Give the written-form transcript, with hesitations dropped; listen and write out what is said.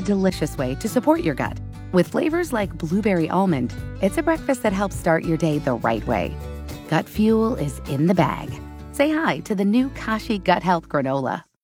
delicious way to support your gut. With flavors like blueberry almond, it's a breakfast that helps start your day the right way. Gut Fuel is in the bag. Say hi to the new Kashi Gut Health granola.